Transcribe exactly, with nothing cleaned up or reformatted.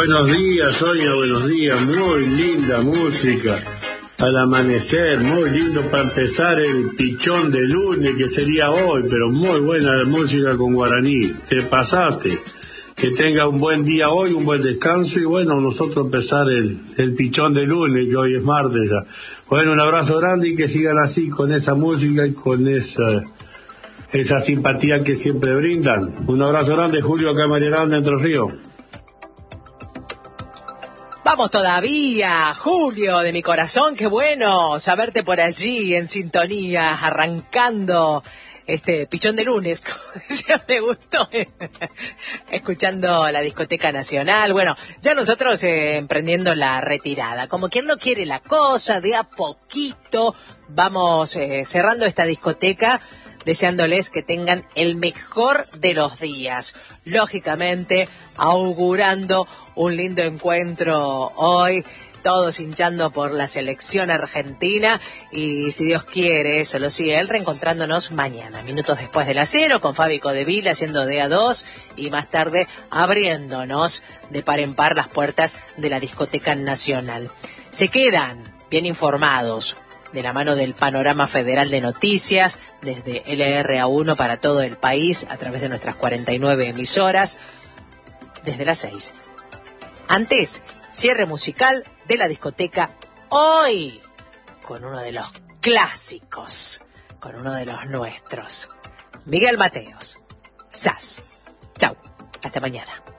Buenos días, Sonia, buenos días. Muy linda música. Al amanecer, muy lindo para empezar el pichón de lunes, que sería hoy, pero muy buena la música con guaraní. Te pasaste. Que tenga un buen día hoy, un buen descanso, y bueno, nosotros empezar el, el pichón de lunes, que hoy es martes ya. Bueno, un abrazo grande y que sigan así con esa música y con esa, esa simpatía que siempre brindan. Un abrazo grande, Julio, acá en María Grande, Entre Ríos. Vamos todavía, Julio, de mi corazón, qué bueno saberte por allí en sintonía, arrancando este pichón de lunes, como decía, me gustó, escuchando la Discoteca Nacional. Bueno, ya nosotros eh, emprendiendo la retirada, como quien no quiere la cosa, de a poquito vamos eh, cerrando esta discoteca, deseándoles que tengan el mejor de los días. Lógicamente, augurando un lindo encuentro hoy, todos hinchando por la selección argentina y, si Dios quiere, eso lo sigue él, reencontrándonos mañana, minutos después de las cero, con Fabi Codevila haciendo de a dos y más tarde abriéndonos de par en par las puertas de la Discoteca Nacional. Se quedan bien informados de la mano del Panorama Federal de Noticias, desde L R A uno para todo el país, a través de nuestras cuarenta y nueve emisoras, desde las seis. Antes, cierre musical de la discoteca hoy, con uno de los clásicos, con uno de los nuestros. Miguel Mateos, Sas. Chau, hasta mañana.